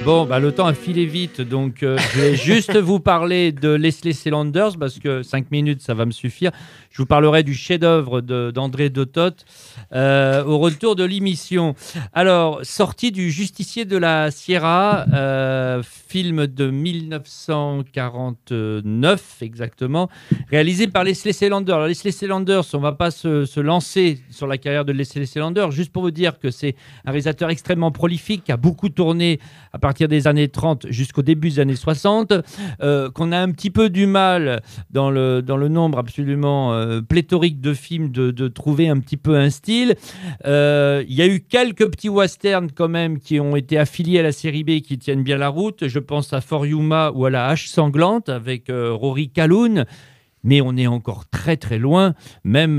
Bon, le temps a filé vite, donc je vais juste vous parler de Leslie Saunders, parce que 5 minutes, ça va me suffire. Je vous parlerai du chef-d'œuvre d'André de Toth au retour de l'émission. Alors, sortie du Justicier de la Sierra, film de 1949 exactement, réalisé par Leslie Saunders. Alors, Leslie Saunders, on ne va pas se lancer sur la carrière de Leslie Saunders, juste pour vous dire que c'est un réalisateur extrêmement prolifique, qui a beaucoup tourné à partir des années 30 jusqu'au début des années 60, qu'on a un petit peu du mal dans le nombre absolument pléthorique de films de trouver un petit peu un style. Il y a eu quelques petits westerns quand même qui ont été affiliés à la série B qui tiennent bien la route. Je pense à For Yuma ou à La Hache sanglante avec Rory Calhoun. Mais on est encore très très loin, même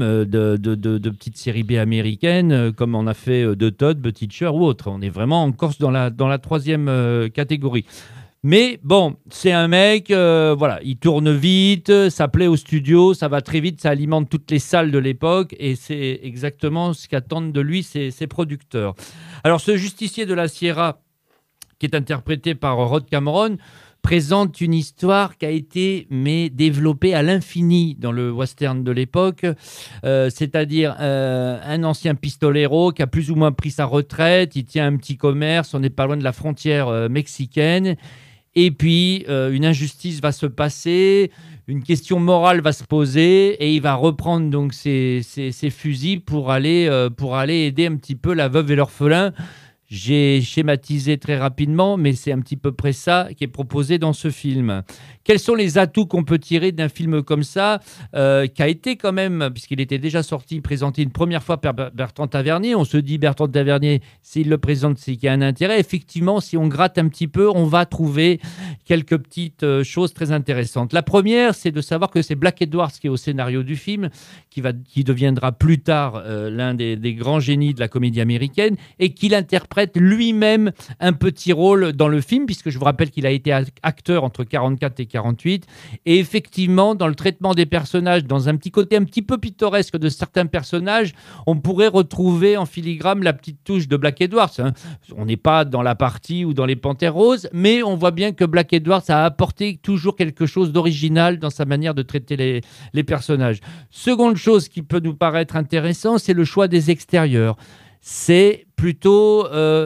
de petites séries B américaines, comme on a fait de Todd, Butcher ou autre. On est vraiment encore dans la troisième catégorie. Mais bon, c'est un mec, voilà, il tourne vite, ça plaît au studio, ça va très vite, ça alimente toutes les salles de l'époque, et c'est exactement ce qu'attendent de lui ses producteurs. Alors, ce justicier de la Sierra, qui est interprété par Rod Cameron, présente une histoire qui a été développée à l'infini dans le western de l'époque, c'est-à-dire un ancien pistolero qui a plus ou moins pris sa retraite, il tient un petit commerce, on n'est pas loin de la frontière mexicaine, et puis une injustice va se passer, une question morale va se poser, et il va reprendre donc ses fusils pour aller aider un petit peu la veuve et l'orphelin. J'ai schématisé très rapidement, mais c'est un petit peu près ça qui est proposé dans ce film. Quels sont les atouts qu'on peut tirer d'un film comme ça, qui a été quand même, puisqu'il était déjà sorti, présenté une première fois par Bertrand Tavernier. On se dit, Bertrand Tavernier, s'il le présente, c'est qu'il y a un intérêt. Effectivement, si on gratte un petit peu, on va trouver quelques petites choses très intéressantes. La première, c'est de savoir que c'est Black Edwards qui est au scénario du film, qui deviendra plus tard l'un des grands génies de la comédie américaine, et qu'il interprète lui-même un petit rôle dans le film, puisque je vous rappelle qu'il a été acteur entre 44 et 48, et effectivement, dans le traitement des personnages, dans un petit côté un petit peu pittoresque de certains personnages, on pourrait retrouver en filigrane la petite touche de Black Edwards. On n'est pas dans la partie ou dans les Panthères roses, mais on voit bien que Black Edwards a apporté toujours quelque chose d'original dans sa manière de traiter les personnages. Seconde chose qui peut nous paraître intéressant, c'est le choix des extérieurs. C'est plutôt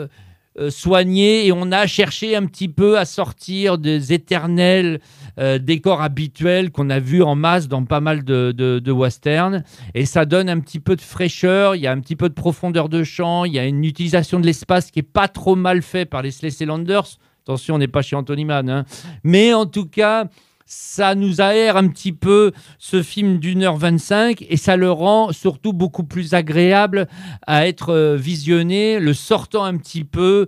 soigné, et on a cherché un petit peu à sortir des éternels décors habituels qu'on a vus en masse dans pas mal de westerns, et ça donne un petit peu de fraîcheur, il y a un petit peu de profondeur de champ, il y a une utilisation de l'espace qui est pas trop mal fait par Leslie Saunders. Attention, on n'est pas chez Anthony Mann, mais en tout cas, ça nous aère un petit peu ce film d'1h25, et ça le rend surtout beaucoup plus agréable à être visionné, le sortant un petit peu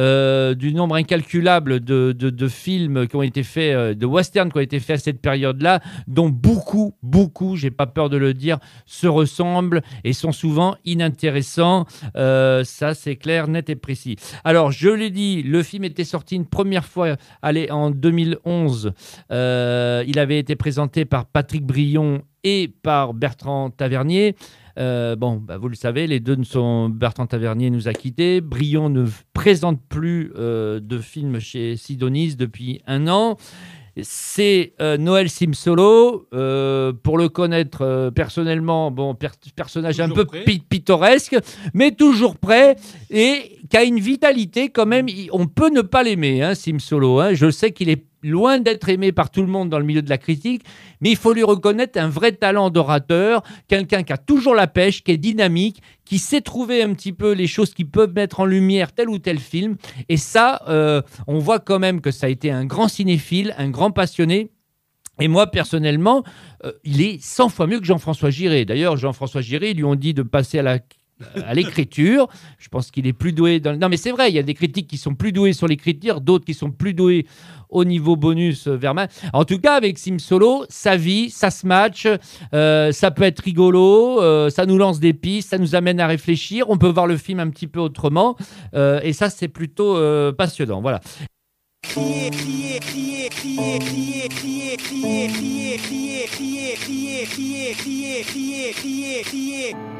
du nombre incalculable de films qui ont été faits, de westerns qui ont été faits à cette période-là, dont beaucoup, j'ai pas peur de le dire, se ressemblent et sont souvent inintéressants. Ça, c'est clair, net et précis. Alors, je l'ai dit, le film était sorti une première fois en 2011. Il avait été présenté par Patrick Brion et par Bertrand Tavernier. Vous le savez, les deux Bertrand Tavernier nous a quittés. Brion ne présente plus de films chez Sidonis depuis 1 an. C'est Noël Simsolo, pour le connaître personnellement, personnage toujours un peu pittoresque, mais toujours prêt, et qui a une vitalité quand même. On peut ne pas l'aimer, Simsolo. Je sais qu'il est loin d'être aimé par tout le monde dans le milieu de la critique, mais il faut lui reconnaître un vrai talent d'orateur, quelqu'un qui a toujours la pêche, qui est dynamique, qui sait trouver un petit peu les choses qui peuvent mettre en lumière tel ou tel film. Et ça, on voit quand même que ça a été un grand cinéphile, un grand passionné. Et moi, personnellement, il est 100 fois mieux que Jean-François Giré. D'ailleurs, Jean-François Giré, ils lui ont dit de passer à l'écriture. Je pense qu'il est plus doué Non, mais c'est vrai, il y a des critiques qui sont plus doués sur l'écriture, d'autres qui sont plus doués au niveau bonus Verman. En tout cas, avec Simsolo, ça vit, ça se match, ça peut être rigolo, ça nous lance des pistes, ça nous amène à réfléchir, on peut voir le film un petit peu autrement, et ça, c'est plutôt passionnant. Voilà. Crier, crier, crier, crier, crier, crier, crier, crier, crier, crier, crier, crier, crier, crier, crier, crier.